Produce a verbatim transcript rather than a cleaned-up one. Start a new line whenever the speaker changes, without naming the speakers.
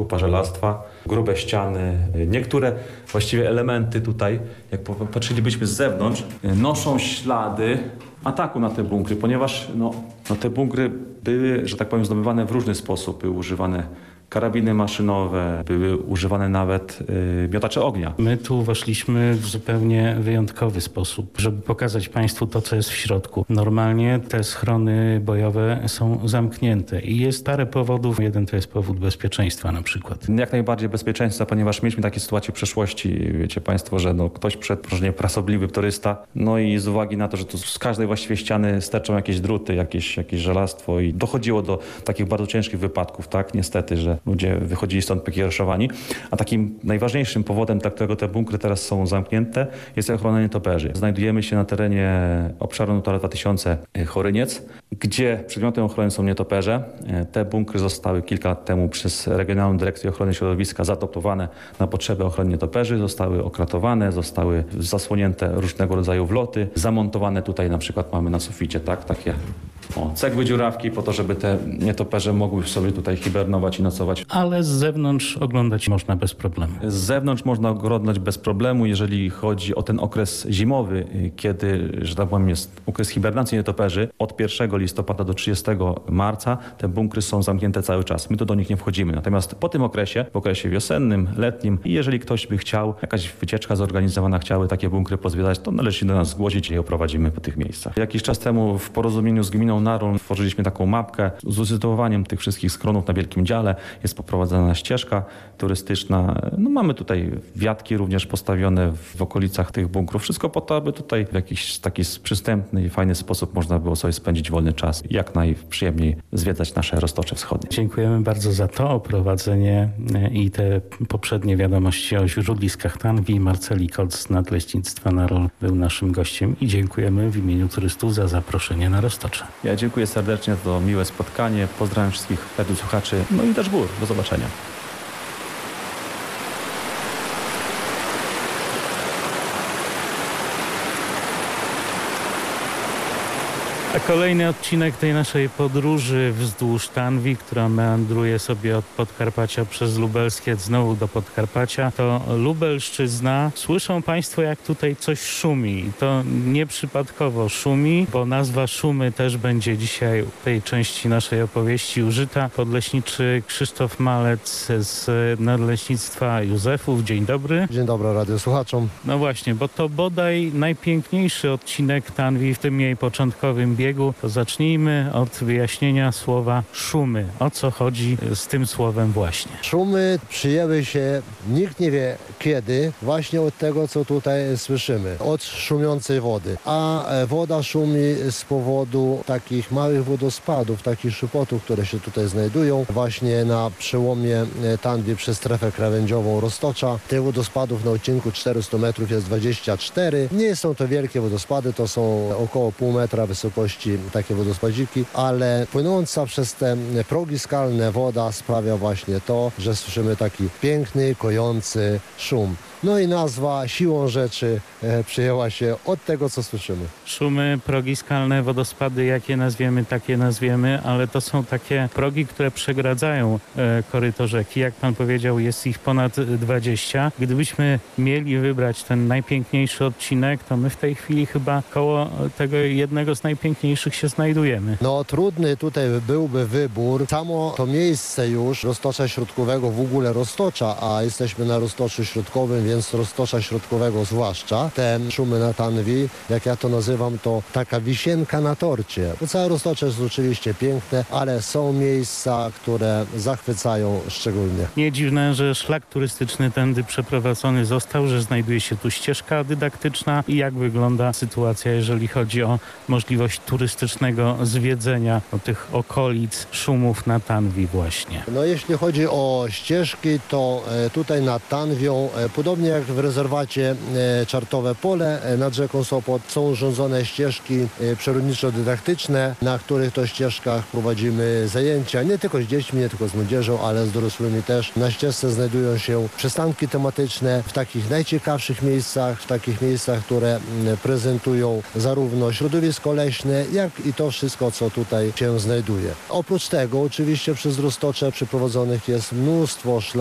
kupa żelastwa, grube ściany. Niektóre właściwie elementy tutaj, jak patrzylibyśmy z zewnątrz, noszą ślady ataku na te bunkry, ponieważ no, no te bunkry były, że tak powiem, zdobywane w różny sposób. Były używane karabiny maszynowe, były używane nawet y, miotacze ognia.
My tu weszliśmy w zupełnie wyjątkowy sposób, żeby pokazać Państwu to, co jest w środku. Normalnie te schrony bojowe są zamknięte i jest parę powodów. Jeden to jest powód bezpieczeństwa na przykład.
Jak najbardziej bezpieczeństwa, ponieważ mieliśmy takie sytuacje w przeszłości. Wiecie Państwo, że no, ktoś przed różnie prasobliwy turysta, no i z uwagi na to, że tu z każdej właściwie ściany sterczą jakieś druty, jakieś, jakieś żelastwo i dochodziło do takich bardzo ciężkich wypadków, tak, niestety, że ludzie wychodzili stąd pokiereszowani. A takim najważniejszym powodem, dla którego te bunkry teraz są zamknięte, jest ochrona nietoperzy. Znajdujemy się na terenie obszaru Natura dwa tysiące Choryniec, gdzie przedmiotem ochrony są nietoperze. Te bunkry zostały kilka lat temu przez Regionalną Dyrekcję Ochrony Środowiska zadoptowane na potrzeby ochrony nietoperzy, zostały okratowane, zostały zasłonięte różnego rodzaju wloty, zamontowane tutaj na przykład mamy na suficie, tak, takie o, cegły dziurawki po to, żeby te nietoperze mogły sobie tutaj hibernować i nocować.
Ale z zewnątrz oglądać można bez problemu.
Z zewnątrz można oglądać bez problemu, jeżeli chodzi o ten okres zimowy, kiedy, że tak powiem, jest okres hibernacji nietoperzy. Od pierwszego listopada do trzydziestego marca te bunkry są zamknięte cały czas. My tu do nich nie wchodzimy. Natomiast po tym okresie, w okresie wiosennym, letnim i jeżeli ktoś by chciał, jakaś wycieczka zorganizowana, chciały takie bunkry pozwiedzać, to należy się do nas zgłosić i je oprowadzimy po tych miejscach. Jakiś czas temu w porozumieniu z gminą Narun tworzyliśmy taką mapkę z usytuowaniem tych wszystkich schronów na Wielkim Dziale. Jest poprowadzona ścieżka turystyczna. No mamy tutaj wiatki również postawione w okolicach tych bunkrów. Wszystko po to, aby tutaj w jakiś taki przystępny i fajny sposób można było sobie spędzić wolny czas i jak najprzyjemniej zwiedzać nasze Roztocze Wschodnie.
Dziękujemy bardzo za to oprowadzenie i te poprzednie wiadomości o źródliskach Tanwi. Marceli Koc z Nadleśnictwa Narol był naszym gościem i dziękujemy w imieniu turystów za zaproszenie na Roztocze.
Ja dziękuję serdecznie za to miłe spotkanie. Pozdrawiam wszystkich słuchaczy, no i też gór. Do zobaczenia.
A kolejny odcinek tej naszej podróży wzdłuż Tanwi, która meandruje sobie od Podkarpacia przez Lubelskie znowu do Podkarpacia, to Lubelszczyzna. Słyszą Państwo, jak tutaj coś szumi. I to nieprzypadkowo szumi, bo nazwa Szumy też będzie dzisiaj w tej części naszej opowieści użyta. Podleśniczy Krzysztof Malec z Nadleśnictwa Józefów. Dzień dobry.
Dzień dobry radiosłuchaczom.
No właśnie, bo to bodaj najpiękniejszy odcinek Tanwi w tym jej początkowym biegu, to zacznijmy od wyjaśnienia słowa szumy. O co chodzi z tym słowem właśnie?
Szumy przyjęły się, nikt nie wie kiedy, właśnie od tego, co tutaj słyszymy. Od szumiącej wody. A woda szumi z powodu takich małych wodospadów, takich szybotów, które się tutaj znajdują właśnie na przełomie Tanwi przez strefę krawędziową Roztocza. Tych wodospadów na odcinku czterysta metrów jest dwadzieścia cztery. Nie są to wielkie wodospady, to są około pół metra wysokości takie wodospadziki, ale płynąca przez te progi skalne woda sprawia właśnie to, że słyszymy taki piękny, kojący szum. No i nazwa siłą rzeczy e, przyjęła się od tego, co słyszymy.
Szumy, progi skalne, wodospady, jakie nazwiemy, takie nazwiemy, ale to są takie progi, które przegradzają e, koryto rzeki. Jak pan powiedział, jest ich ponad dwadzieścia. Gdybyśmy mieli wybrać ten najpiękniejszy odcinek, to my w tej chwili chyba koło tego jednego z najpiękniejszych się znajdujemy.
No trudny tutaj byłby wybór. Samo to miejsce już Roztocza Środkowego, w ogóle Roztocza, a jesteśmy na Roztoczu Środkowym, więc Roztocza Środkowego zwłaszcza. Te szumy na Tanwi, jak ja to nazywam, to taka wisienka na torcie. Bo całe Roztocze jest oczywiście piękne, ale są miejsca, które zachwycają szczególnie.
Nie dziwne, że szlak turystyczny tędy przeprowadzony został, że znajduje się tu ścieżka dydaktyczna i jak wygląda sytuacja, jeżeli chodzi o możliwość turystycznego zwiedzenia o tych okolic szumów na Tanwi właśnie.
No jeśli chodzi o ścieżki, to tutaj nad Tanwią, podobnie jak w rezerwacie Czartowe Pole nad rzeką Sopot, są urządzone ścieżki przyrodniczo-dydaktyczne, na których to ścieżkach prowadzimy zajęcia, nie tylko z dziećmi, nie tylko z młodzieżą, ale z dorosłymi też. Na ścieżce znajdują się przystanki tematyczne w takich najciekawszych miejscach, w takich miejscach, które prezentują zarówno środowisko leśne, jak i to wszystko, co tutaj się znajduje. Oprócz tego oczywiście przez Roztocze przeprowadzonych jest mnóstwo szlaków